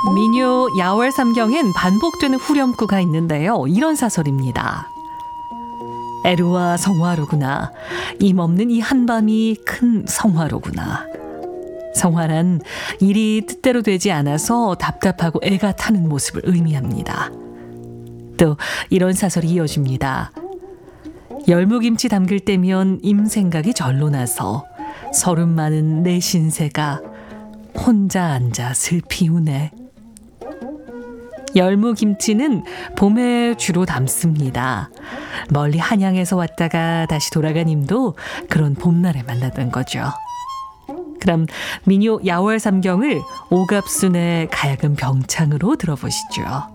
민요 야월삼경엔 반복되는 후렴구가 있는데요. 이런 사설입니다. 애루와 성화로구나. 임없는 이 한밤이 큰 성화로구나. 성화란 일이 뜻대로 되지 않아서 답답하고 애가 타는 모습을 의미합니다. 또 이런 사설이 이어집니다. 열무김치 담글 때면 임생각이 절로 나서 서름 많은 내 신세가 혼자 앉아 슬피 우네. 열무김치는 봄에 주로 담습니다. 멀리 한양에서 왔다가 다시 돌아간 임도 그런 봄날에 만났던 거죠. 그럼 민요 야월삼경을 오갑순의 가야금 병창으로 들어보시죠.